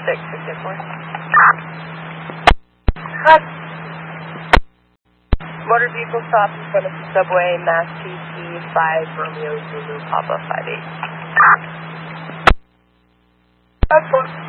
Hot. Motor vehicle stop in front of the subway, Mass PT 5 Romeo Zulu Papa 58.